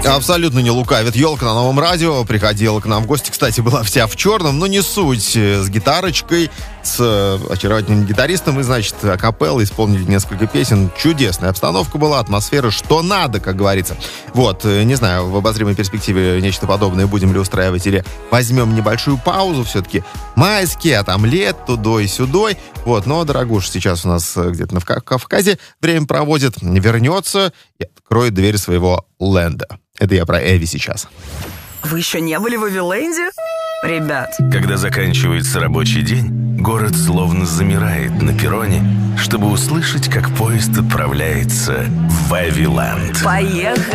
Абсолютно не лукавит. Елка на Новом радио приходила к нам в гости. Кстати, была вся в черном, но не суть. С гитарочкой, с очаровательным гитаристом. И, значит, акапелла исполнили несколько песен. Чудесная обстановка была, атмосфера, что надо, как говорится. Вот, не знаю, в обозримой перспективе нечто подобное будем ли устраивать, или возьмем небольшую паузу. Все-таки майские, а там лет, тудой-сюдой. Вот, но дорогуша сейчас у нас где-то на Кавказе время проводит, вернется и откроет дверь своего ленда. Это я про Эви сейчас. Вы еще не были в Эвиленде? Ребят. Когда заканчивается рабочий день, город словно замирает на перроне, чтобы услышать, как поезд отправляется в Эвиленд. Поехали!